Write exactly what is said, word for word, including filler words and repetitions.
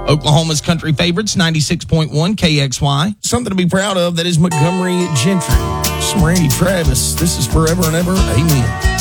Oklahoma's country favorites, ninety-six point one K X Y. Something to be proud of, that is Montgomery Gentry. Some Randy Travis. This is Forever and Ever. Amen.